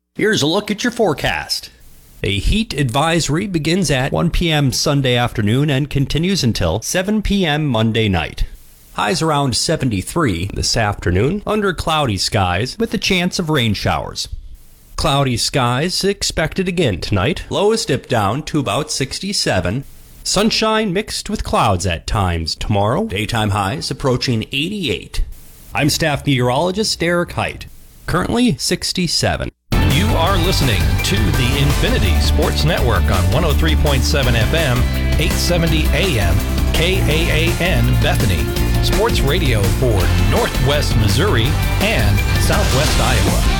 Here's a look at your forecast. A heat advisory begins at 1 p.m. Sunday afternoon and continues until 7 p.m. Monday night. Highs around 73 this afternoon under cloudy skies with a chance of rain showers. Cloudy skies expected again tonight. Lows dip down to about 67. Sunshine mixed with clouds at times tomorrow. Daytime highs approaching 88. I'm staff meteorologist Derek Height. Currently 67. You are listening to the Infinity Sports Network on 103.7 FM, 870 AM, KAAN Bethany. Sports radio for Northwest Missouri and Southwest Iowa.